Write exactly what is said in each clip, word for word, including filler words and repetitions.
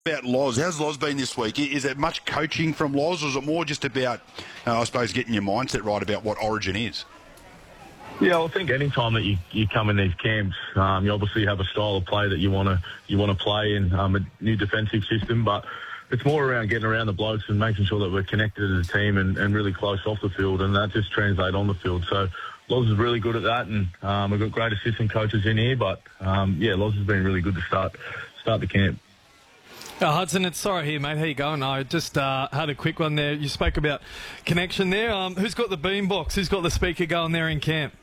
About Loz, how's Loz been this week? Is it much coaching from Loz, or is it more just about, uh, I suppose, getting your mindset right about what Origin is? Yeah, well, I think any time that you, you come in these camps, um, you obviously have a style of play that you want to you want to play in, um, a new defensive system, but it's more around getting around the blokes and making sure that we're connected as a team and, and really close off the field, and that just translates on the field. So Loz is really good at that, and um, we've got great assistant coaches in here, but um, yeah, Loz has been really good to start start the camp. Oh, Hudson, it's Sorry here, mate. How you going? I just uh, had a quick one there. You spoke about connection there. Um, who's got the beambox? Who's got the speaker going there in camp?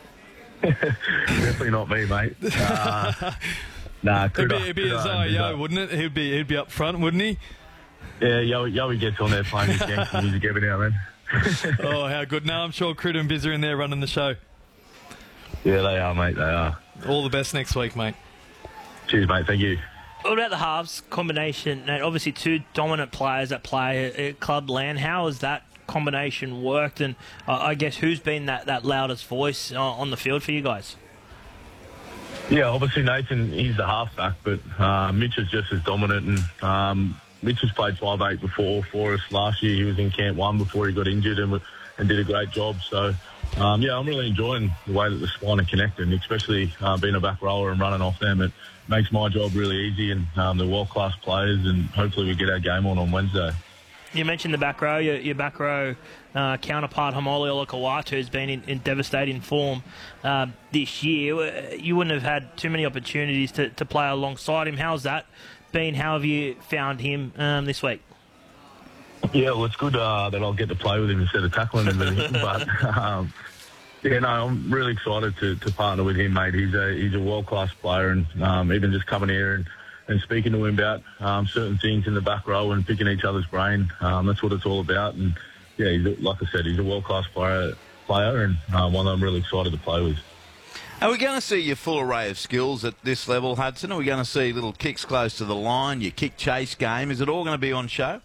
Definitely not me, mate. Uh, nah, it'd be, it'd be a Zoe Yo, wouldn't it? He'd be he'd be up front, wouldn't he? Yeah, Yo, Yoey gets on there playing his gangster music every now and then. Oh, how good. No, I'm sure Critter and Biz are in there running the show. Yeah, they are, mate. They are. All the best next week, mate. Cheers, mate. Thank you. What about the halves combination? And obviously two dominant players that play at Club Land. How has that combination worked? And uh, I guess who's been that, that loudest voice uh, on the field for you guys? Yeah, obviously Nathan, he's the halfback, but uh, Mitch is just as dominant. And um, Mitch has played five eight before for us last year. He was in camp one before he got injured and, and did a great job. So, um, yeah, I'm really enjoying the way that the spine are connected, especially uh, being a back rower and running off them. It makes my job really easy, and um, they're world-class players, and hopefully we get our game on on Wednesday. You mentioned the back row. Your, your back row uh, counterpart, Hamoli Olakawatu, has been in, in devastating form uh, this year. You wouldn't have had too many opportunities to, to play alongside him. How's that been? How have you found him um, this week? Yeah, well, it's good uh, that I'll get to play with him instead of tackling him. but, um, yeah, no, I'm really excited to, to partner with him, mate. He's a he's a world-class player, and um, even just coming here and, and speaking to him about um, certain things in the back row and picking each other's brain, um, that's what it's all about. And, yeah, he's a, like I said, he's a world-class player, player and uh, one I'm really excited to play with. Are we going to see your full array of skills at this level, Hudson? Are we going to see little kicks close to the line, your kick-chase game? Is it all going to be on show?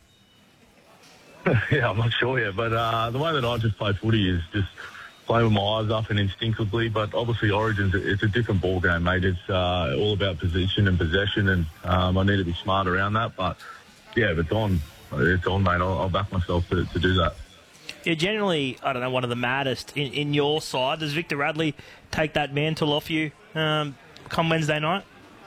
Yeah, I'm not sure yet, but uh, the way that I just play footy is just play with my eyes up and instinctively, but obviously Origin's it's a different ball game, mate. It's uh, all about position and possession, and um, I need to be smart around that. But yeah, if it's on, it's on, mate. I'll, I'll back myself to, to do that. You're generally, I don't know, one of the maddest in, in your side. Does Victor Radley take that mantle off you um, come Wednesday night?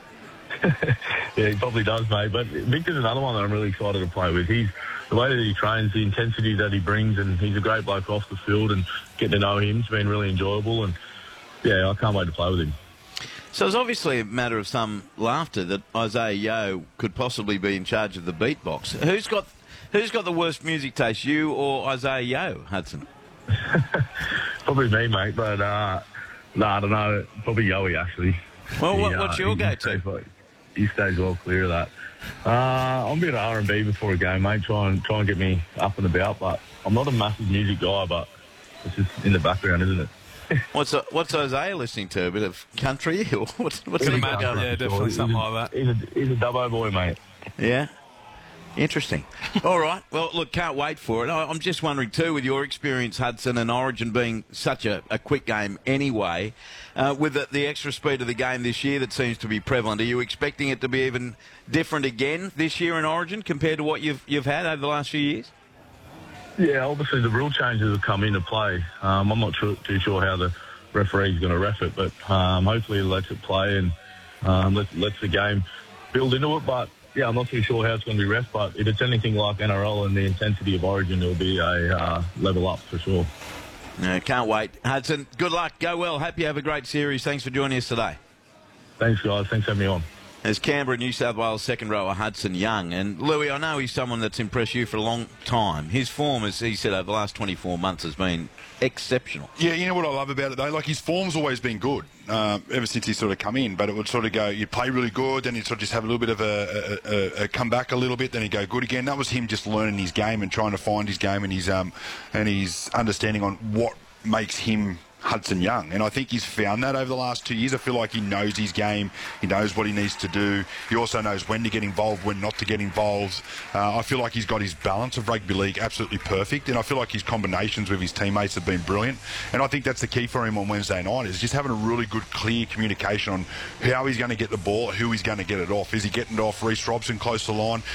Yeah, he probably does, mate. But Victor's another one that I'm really excited to play with. He's the way that he trains, the intensity that he brings, and he's a great bloke off the field, and getting to know him's been really enjoyable. And yeah, I can't wait to play with him. So it's obviously a matter of some laughter that Isaiah Yo could possibly be in charge of the beatbox. Who's got who's got the worst music taste, you or Isaiah Yo, Hudson? Probably me, mate. But uh, no, I don't know. Probably Yoey, actually. Well, he, what, what's uh, your he go-to? Stays, he stays well clear of that. Uh, I'm a bit of R and B before a game, mate. Try and try and get me up and about. But I'm not a massive music guy. But it's just in the background, isn't it? What's a, what's Isaiah listening to? A bit of country, or what's what's Bit he of Matt, going? yeah, definitely he's something a, like that. He's a, he's a Dubbo boy, mate. Yeah. Interesting. All right. Well, look, can't wait for it. I- I'm just wondering, too, with your experience, Hudson, and Origin being such a, a quick game anyway, uh, with the, the extra speed of the game this year that seems to be prevalent, are you expecting it to be even different again this year in Origin compared to what you've you've had over the last few years? Yeah, obviously the rule changes have come into play. Um, I'm not too, too sure how the referee's going to ref it, but um, hopefully he lets it play and um, lets, lets the game build into it. But yeah, I'm not too sure how it's going to be ref, but if it's anything like N R L and the intensity of Origin, it'll be a uh, level up for sure. No, can't wait. Hudson, good luck. Go well. Hope you have a great series. Thanks for joining us today. Thanks, guys. Thanks for having me on. As Canberra, New South Wales second rower Hudson Young. And Louis, I know he's someone that's impressed you for a long time. His form, as he said, over the last twenty-four months has been exceptional. Yeah, you know what I love about it, though? Like, his form's always been good um, ever since he sort of come in, but it would sort of go, you'd play really good, then you'd sort of just have a little bit of a, a, a, a come back a little bit, then he'd go good again. That was him just learning his game and trying to find his game and his, um, and his understanding on what makes him Hudson Young, and I think he's found that over the last two years. I feel like he knows his game, he knows what he needs to do, he also knows when to get involved, when not to get involved. uh, I feel like he's got his balance of rugby league absolutely perfect, and I feel like his combinations with his teammates have been brilliant, and I think that's the key for him on Wednesday night, is just having a really good clear communication on how he's going to get the ball, who he's going to get it off. Is he getting it off Reece Robson close to the line?